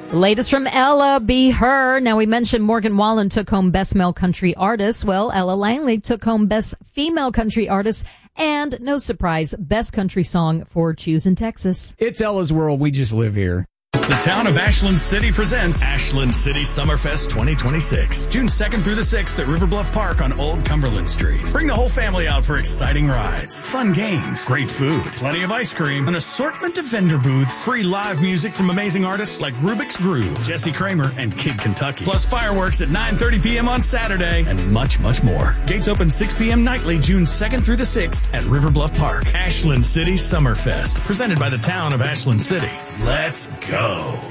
The latest from Ella, Be Her. Now, we mentioned Morgan Wallen took home Best Male Country Artist. Well, Ella Langley took home Best Female Country Artist and, no surprise, Best Country Song for Choose in Texas. It's Ella's world. We just live here. The town of Ashland City presents Ashland City Summerfest 2026, June 2nd through the 6th at River Bluff Park on Old Cumberland Street. Bring the whole family out for exciting rides, fun games, great food, plenty of ice cream, an assortment of vendor booths, free live music from amazing artists like Rubik's Groove, Jesse Kramer, and Kid Kentucky, plus fireworks at 9:30 p.m. on Saturday, and much, much more. Gates open 6 p.m. nightly, June 2nd through the 6th at River Bluff Park. Ashland City Summerfest, presented by the town of Ashland City. Let's go.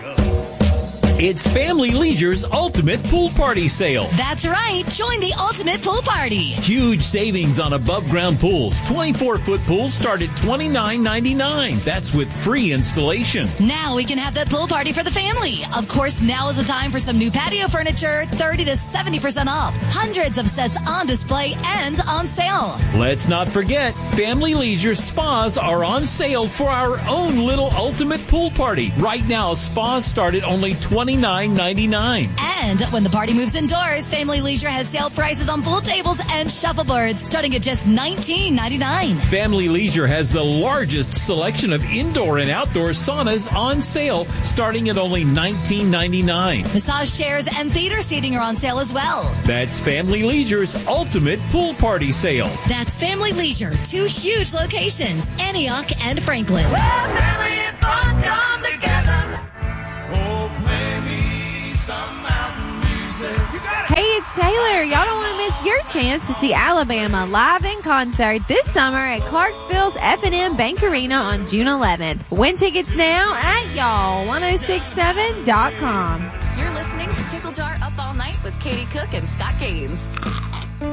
It's Family Leisure's Ultimate Pool Party Sale. That's right. Join the Ultimate Pool Party. Huge savings on above-ground pools. 24-foot pools start at $29.99. That's with free installation. Now we can have that pool party for the family. Of course, now is the time for some new patio furniture, 30 to 70% off. Hundreds of sets on display and on sale. Let's not forget, Family Leisure spas are on sale for our own little Ultimate Pool Party. Right now, spas start at only $29.99. And when the party moves indoors, Family Leisure has sale prices on pool tables and shuffleboards starting at just $19.99. Family Leisure has the largest selection of indoor and outdoor saunas on sale starting at only $19.99. Massage chairs and theater seating are on sale as well. That's Family Leisure's Ultimate Pool Party Sale. That's Family Leisure, 2 huge locations, Antioch and Franklin. Where family and fun come together. Oh, play me some mountain music. Hey, it's Taylor. Y'all don't want to miss your chance to see Alabama live in concert this summer at Clarksville's F&M Bank Arena on June 11th. Win tickets now at y'all1067.com. You're listening to Pickle Jar Up All Night with Katie Cook and Scott Gaines.